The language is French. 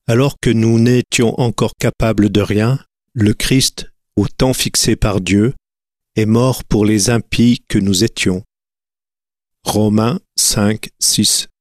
Alors que nous n'étions encore capables de rien, le Christ, au temps fixé par Dieu, est mort pour les impies que nous étions. Romains 5, 6.